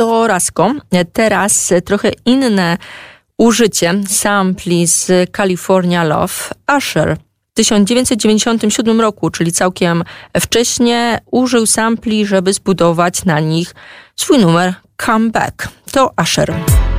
to Rasko. Teraz trochę inne użycie sampli z California Love. Usher w 1997 roku, czyli całkiem wcześnie, użył sampli, żeby zbudować na nich swój numer Come Back. To Usher.